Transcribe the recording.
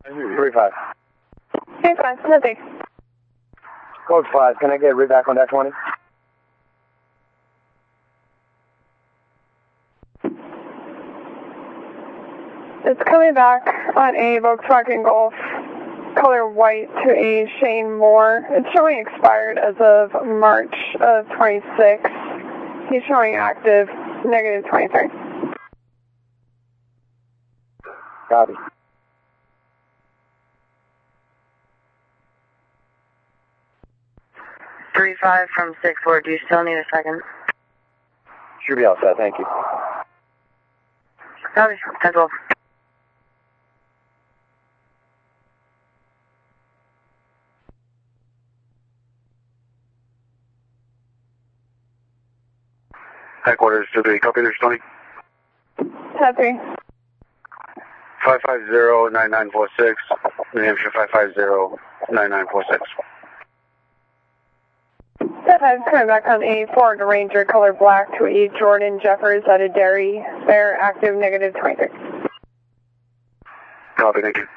3-5. Hey, 5, nothing. Code 5, can I get read back on that 20? It's coming back on a Volkswagen Golf, color white, to a Shane Moore. It's showing expired as of March of 26. He's showing active, negative 23. Copy. Three five from 6-4. Do you still need a second? Should be all set, thank you. Copy. 10-12. Headquarters 2-3. Copy, there's Tony. 10-3. 550-9946. New Hampshire 550-9946. 10-5, coming back on a Ford Ranger, color black, to a Jordan Jeffers at a Dairy Fair, active, negative 23. Copy, thank you.